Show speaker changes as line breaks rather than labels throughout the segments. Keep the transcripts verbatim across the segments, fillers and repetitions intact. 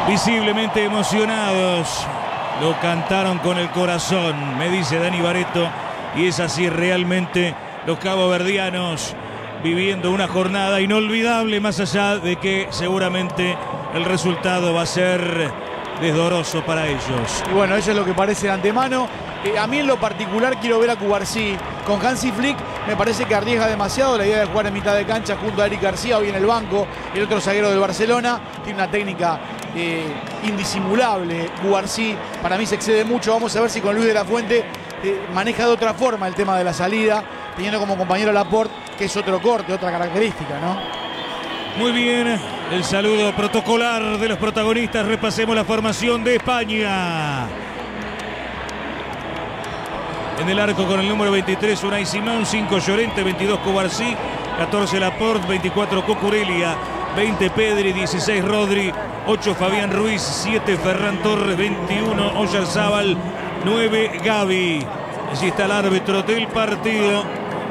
visiblemente emocionados. Lo cantaron con el corazón, me dice Dani Barreto, y es así realmente los caboverdianos viviendo una jornada inolvidable, más allá de que seguramente el resultado va a ser desdoroso para ellos.
Y bueno, eso es lo que parece de antemano. Eh, a mí en lo particular quiero ver a Cubarsí con Hansi Flick. Me parece que arriesga demasiado la idea de jugar en mitad de cancha junto a Eric García, hoy en el banco, el otro zaguero del Barcelona. Tiene una técnica eh, indisimulable Cubarsí. Para mí se excede mucho. Vamos a ver si con Luis de la Fuente eh, maneja de otra forma el tema de la salida, teniendo como compañero a Laporte, que es otro corte, otra característica, ¿no?
Muy bien, el saludo protocolar de los protagonistas. Repasemos la formación de España. En el arco con el número veintitrés, Unai Simón, cinco Llorente, veintidós Cubarsí, catorce Laporte, veinticuatro Cucurella, veinte Pedri, dieciséis Rodri, ocho Fabián Ruiz, siete Ferran Torres, veintiuno Oyarzábal, nueve Gavi. Allí está el árbitro del partido,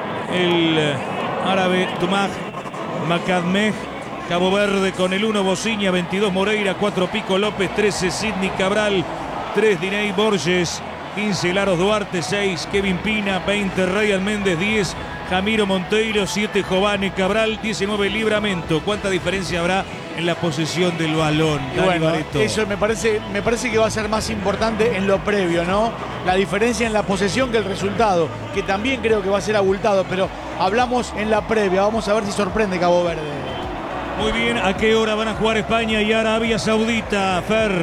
el árabe Tumaj Macadmeh. Cabo Verde con el uno Bociña, veintidós Moreira, cuatro Pico López, trece Sidney Cabral, tres Diney Borges, quince Laros Duarte, seis Kevin Pina, veinte Ryan Méndez, diez Jamiro Monteiro, siete Jovane Cabral, diecinueve Libramento. ¿Cuánta diferencia habrá en la posesión del balón?
Bueno, eso me parece, me parece que va a ser más importante en lo previo, ¿no? La diferencia en la posesión que el resultado, que también creo que va a ser abultado, pero hablamos en la previa. Vamos a ver si sorprende Cabo Verde.
Muy bien, ¿a qué hora van a jugar España y Arabia Saudita, Fer?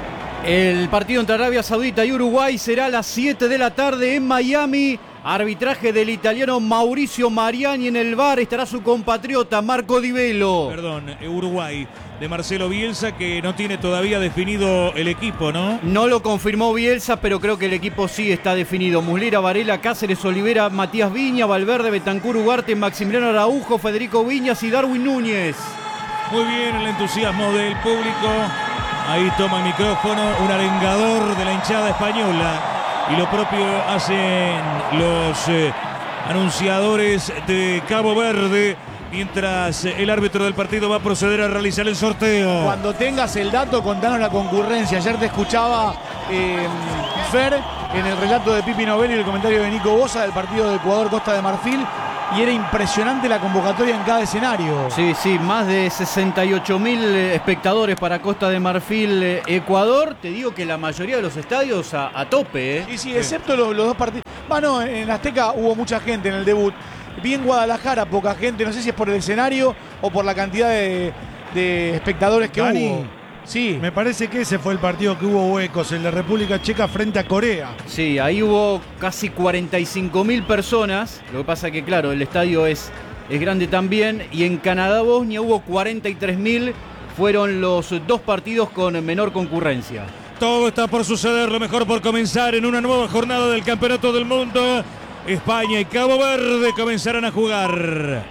El partido entre Arabia Saudita y Uruguay será a las siete de la tarde en Miami. Arbitraje del italiano Mauricio Mariani. En el V A R estará su compatriota Marco Di Velo.
Perdón, Uruguay de Marcelo Bielsa, que no tiene todavía definido el equipo, ¿no?
No lo confirmó Bielsa, pero creo que el equipo sí está definido. Muslera, Varela, Cáceres, Olivera, Matías Viña, Valverde, Bentancur, Ugarte, Maximiliano Araujo, Federico Viñas y Darwin Núñez.
Muy bien, el entusiasmo del público. Ahí toma el micrófono un arengador de la hinchada española. Y lo propio hacen los eh, anunciadores de Cabo Verde, mientras el árbitro del partido va a proceder a realizar el sorteo.
Cuando tengas el dato, contanos la concurrencia. Ayer te escuchaba eh, Fer en el relato de Pipi Novelli y el comentario de Nico Bosa del partido de Ecuador-Costa de Marfil. Y era impresionante la convocatoria en cada escenario.
Sí, sí, más de sesenta y ocho mil espectadores para Costa de Marfil, eh, Ecuador. Te digo que la mayoría de los estadios a, a tope, ¿eh?
Sí, sí, excepto los, los dos partidos. Bueno, en Azteca hubo mucha gente en el debut. Vi en Guadalajara poca gente, no sé si es por el escenario o por la cantidad de, de espectadores que
Dani,
hubo. Sí.
Me parece que ese fue el partido que hubo huecos, el de República Checa frente a Corea.
Sí, ahí hubo casi cuarenta y cinco mil personas. Lo que pasa que, claro, el estadio es, es grande también. Y en Canadá-Bosnia hubo cuarenta y tres mil. Fueron los dos partidos con menor concurrencia.
Todo está por suceder, lo mejor por comenzar en una nueva jornada del Campeonato del Mundo. España y Cabo Verde comenzarán a jugar.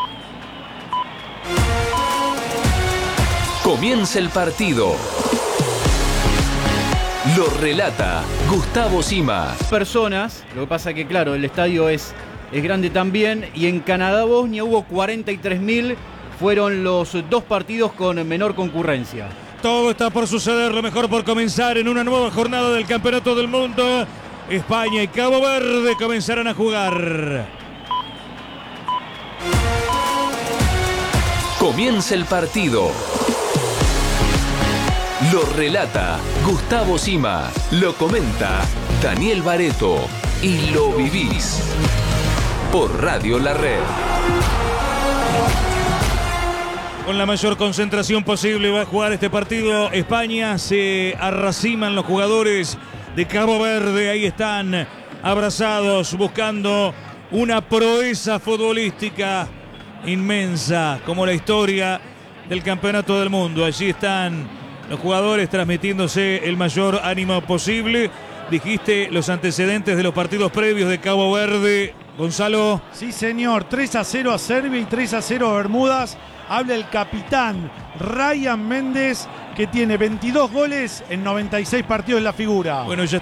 Comienza el partido. Lo relata Gustavo Sima.
Personas, lo que pasa que, claro, el estadio es, es grande también. Y en Canadá-Bosnia hubo cuarenta y tres mil. Fueron los dos partidos con menor concurrencia.
Todo está por suceder, lo mejor por comenzar en una nueva jornada del Campeonato del Mundo. España y Cabo Verde comenzarán a jugar.
Comienza el partido. Lo relata Gustavo Sima. Lo comenta Daniel Barreto. Y lo vivís por Radio La Red.
Con la mayor concentración posible va a jugar este partido España. Se arraciman los jugadores de Cabo Verde. Ahí están abrazados buscando una proeza futbolística inmensa como la historia del Campeonato del Mundo. Allí están los jugadores transmitiéndose el mayor ánimo posible. Dijiste los antecedentes de los partidos previos de Cabo Verde, Gonzalo.
Sí, señor. tres a cero a Serbia y tres a cero a Bermudas. Habla el capitán Ryan Méndez, que tiene veintidós goles en noventa y seis partidos en la figura.
Bueno, ya